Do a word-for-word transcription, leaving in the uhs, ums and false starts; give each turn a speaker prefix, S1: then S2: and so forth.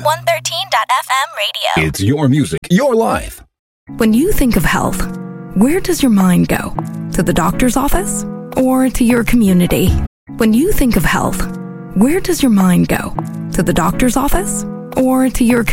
S1: one thirteen dot f m radio.
S2: It's your music, your life.
S3: When you think of health, where does your mind go? To the doctor's office or to your community? When you think of health, where does your mind go? To the doctor's office or to your community?